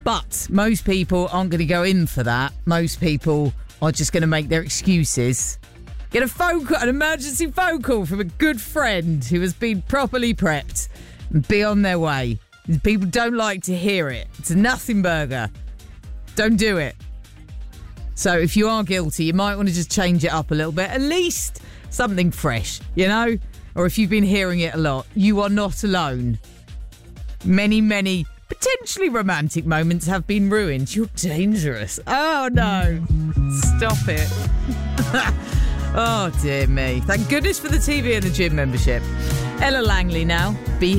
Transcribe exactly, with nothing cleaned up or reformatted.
But most people aren't going to go in for that. Most people are just going to make their excuses. Get a phone call, an emergency phone call from a good friend who has been properly prepped and be on their way. People don't like to hear it. It's a nothing burger. Don't do it. So if you are guilty, you might want to just change it up a little bit. At least something fresh, you know? Or if you've been hearing it a lot, you are not alone. Many, many potentially romantic moments have been ruined. You're dangerous. Oh, no. Stop it. Oh, dear me. Thank goodness for the T V and the gym membership. Ella Langley now. Be